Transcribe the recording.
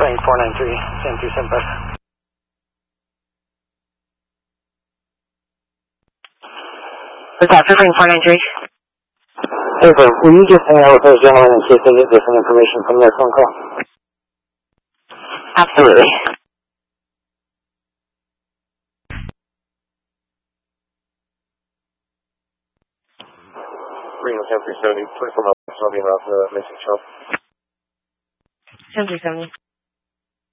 Frank 493, San 275. What's that for Frank 493? Hey, sir, will you just hang out with those gentlemen in case they get different information from their phone call? Absolutely. Reno 10-370, 24 miles, I'll be around the missing 12. 10-370.